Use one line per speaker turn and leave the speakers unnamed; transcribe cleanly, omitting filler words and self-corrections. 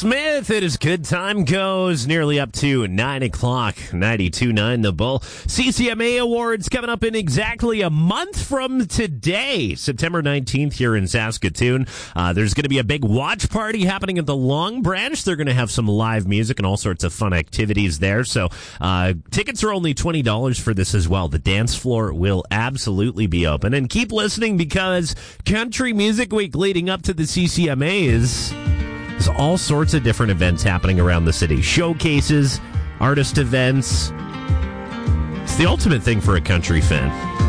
Smith. It is Good Time Goes, nearly up to 9 o'clock, 92.9 The Bull. CCMA Awards coming up in exactly a month from today, September 19th here in Saskatoon. There's going to be a big watch party happening at the Long Branch. They're going to have some live music and all sorts of fun activities there. So tickets are only $20 for this as well. The dance floor will absolutely be open. And keep listening because Country Music Week leading up to the CCMAs, there's all sorts of different events happening around the city. Showcases, artist events. It's the ultimate thing for a country fan.